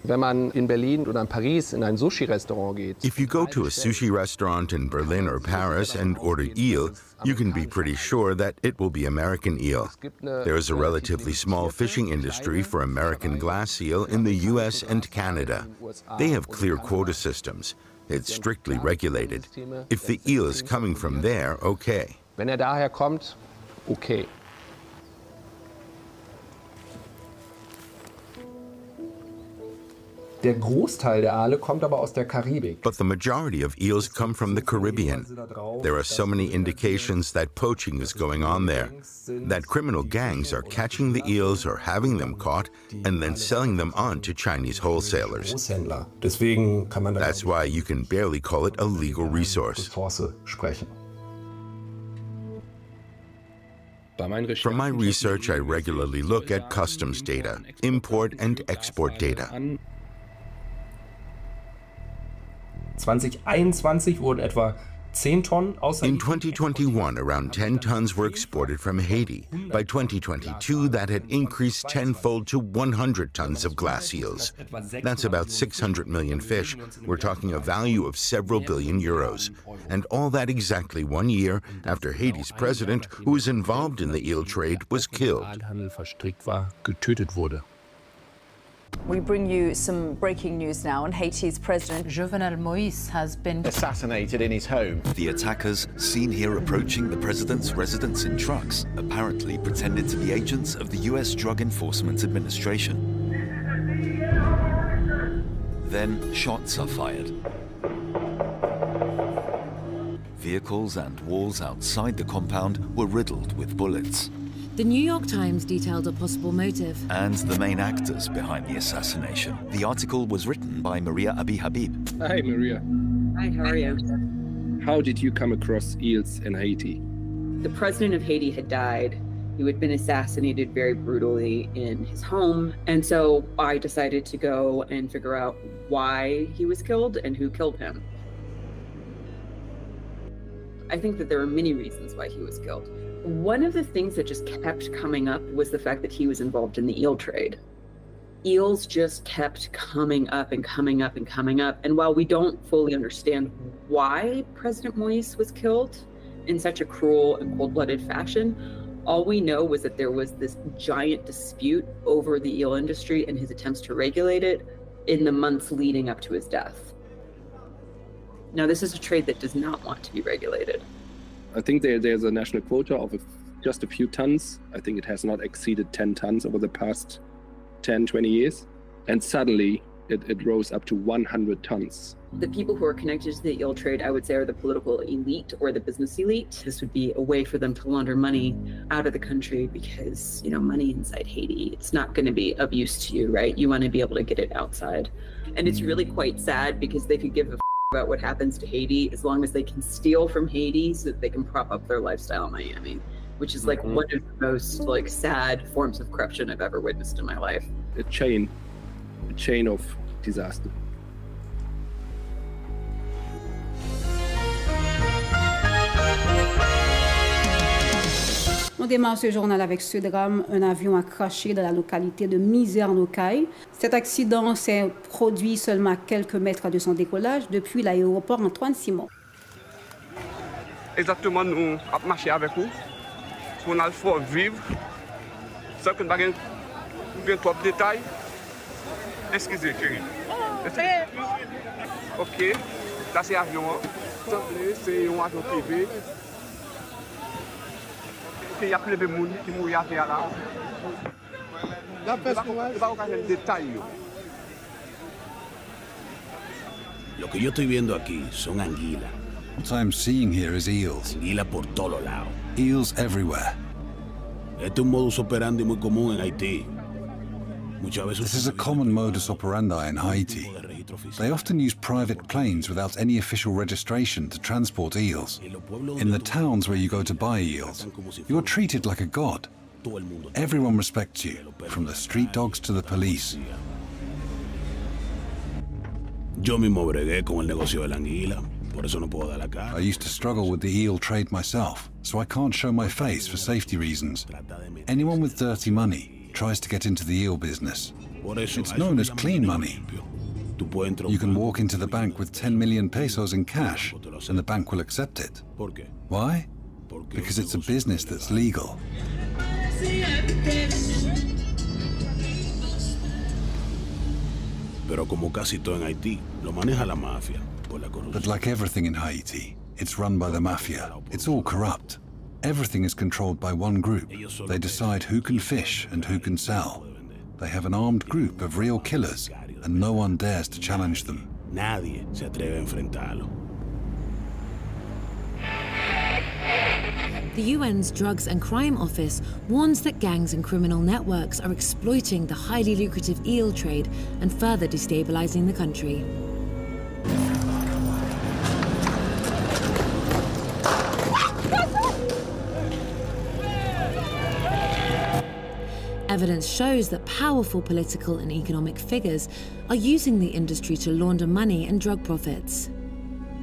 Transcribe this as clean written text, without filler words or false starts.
Wenn man in Berlin oder in Paris in ein Sushi-Restaurant geht. If you go to a sushi restaurant in Berlin or Paris and order eel, you can be pretty sure that it will be American eel. There is a relatively small fishing industry for American glass eel in the US and Canada. They have clear quota systems. It's strictly regulated. If the eel is coming from there, okay. Wenn daher kommt, okay. Der Großteil der Aale kommt aber aus der Karibik. But the majority of eels come from the Caribbean. There are so many indications that poaching is going on there, that criminal gangs are catching the eels or having them caught and then selling them on to Chinese wholesalers. Deswegen kann man That's why you can barely call it a legal resource. sprechen. From my research, I regularly look at customs data, import and export data. 2021 wurden etwa 10 Tonnen aus In 2021, around 10 tons were exported from Haiti. By 2022, that had increased tenfold to 100 tons of glass eels. That's about 600 million fish. We're talking a value of several billion euros. And all that exactly 1 year after Haiti's president, who was involved in the eel trade, was killed. We bring you some breaking news now, and Haiti's President Jovenel Moïse has been assassinated in his home. The attackers, seen here approaching the president's residence in trucks, apparently pretended to be agents of the US Drug Enforcement Administration. Then shots are fired. Vehicles and walls outside the compound were riddled with bullets. The New York Times detailed a possible motive. And the main actors behind the assassination. The article was written by Maria Abi Habib. Hi, Maria. Hi, how are you? How did you come across eels in Haiti? The president of Haiti had died. He had been assassinated very brutally in his home. And so I decided to go and figure out why he was killed and who killed him. I think that there are many reasons why he was killed. One of the things that just kept coming up was the fact that he was involved in the eel trade. Eels just kept coming up and coming up and coming up. And while we don't fully understand why President Moïse was killed in such a cruel and cold-blooded fashion, all we know was that there was this giant dispute over the eel industry and his attempts to regulate it in the months leading up to his death. Now, this is a trade that does not want to be regulated. I think there's a national quota of just a few tons. I think it has not exceeded 10 tons over the past 10, 20 years. And suddenly it rose up to 100 tons. The people who are connected to the eel trade, I would say, are the political elite or the business elite. This would be a way for them to launder money out of the country because, you know, money inside Haiti, it's not going to be of use to you, right? You want to be able to get it outside. And it's really quite sad because they could give a about what happens to Haiti as long as they can steal from Haiti so that they can prop up their lifestyle in Miami, which is like one of the most like sad forms of corruption I've ever witnessed in my life. A chain of disaster. On démarre ce journal avec ce drame. Un avion a craché dans la localité de Miserne-aux-Cailles. Cet accident s'est produit seulement à quelques mètres de son décollage depuis l'aéroport Antoine-Simon. Exactement, nous avons marché avec vous. On a le faut vivre. Sans que nous n'ayons trop de détails. Excusez, chérie. Ok, ça c'est l'avion. C'est un avion privé. Il y a plein de monde qui mourent à terre là. Il n'y a pas aucun détail. Lo que yo estoy viendo aquí son anguilas. What I'm seeing here is eels. Anguilas por todos lados. Eels everywhere. Este es un modus operandi muy común en Haití. Muchas veces. This is a common modus operandi in Haiti. They often use private planes without any official registration to transport eels. In the towns where you go to buy eels, you're treated like a god. Everyone respects you, from the street dogs to the police. Yo mismo bregué con el negocio de la anguila, por eso no puedo dar la cara. I used to struggle with the eel trade myself, so I can't show my face for safety reasons. Anyone with dirty money tries to get into the eel business. It's known as clean money. You can walk into the bank with 10 million pesos in cash, and the bank will accept it. Why? Because it's a business that's legal. But like everything in Haiti, it's run by the mafia. It's all corrupt. Everything is controlled by one group. They decide who can fish and who can sell. They have an armed group of real killers, and no one dares to challenge them. Nadie se atreve a enfrentarlo. The UN's Drugs and Crime Office warns that gangs and criminal networks are exploiting the highly lucrative eel trade and further destabilizing the country. Evidence shows that powerful political and economic figures are using the industry to launder money and drug profits.